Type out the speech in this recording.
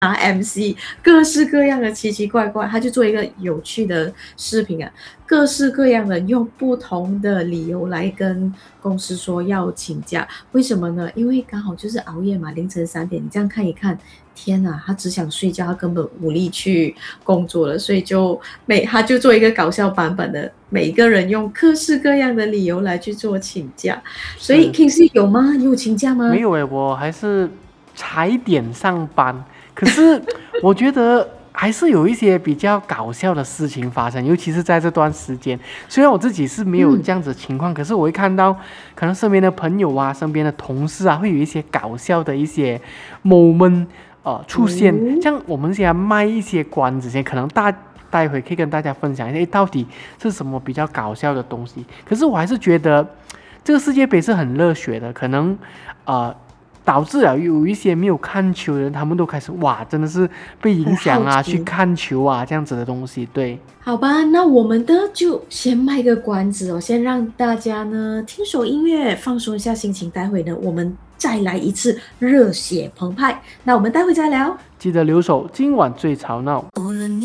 MC，各式各样的奇奇怪怪，他就做一个有趣的视频啊，各式各样的用不同的理由来跟公司说要请假，为什么呢？因为刚好就是熬夜嘛，凌晨3点，你这样看一看，天哪，他只想睡觉，他根本无力去工作了，所以他就做一个搞笑版本的，每一个人用各式各样的理由来去做请假，所以是 Kingsley 有吗？你有请假吗？ 没有诶，我还是踩点上班。可是我觉得还是有一些比较搞笑的事情发生，尤其是在这段时间。虽然我自己是没有这样子的情况，可是我会看到可能身边的朋友啊、身边的同事啊，会有一些搞笑的一些 moment 出现。像我们现在卖一些关子先，可能待会可以跟大家分享一下，到底是什么比较搞笑的东西。可是我还是觉得这个世界杯是很热血的，可能导致了有一些没有看球的人，他们都开始哇，真的是被影响啊，去看球啊这样子的东西。对， 好吧，那我们的就先卖个关子哦，先让大家呢听首音乐，放松一下心情。待会呢，我们再来一次热血澎湃。那我们待会再聊。 记得留守，今晚最吵闹。